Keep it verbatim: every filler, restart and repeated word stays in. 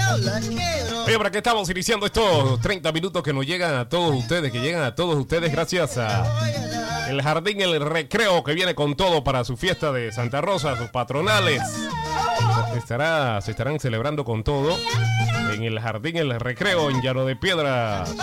Oye, ¿para qué estamos iniciando estos treinta minutos que nos llegan a todos ustedes, que llegan a todos ustedes gracias a el Jardín El Recreo, que viene con todo para su fiesta de Santa Rosa, sus patronales? Estará, se estarán celebrando con todo en el Jardín El Recreo en Llano de Piedra.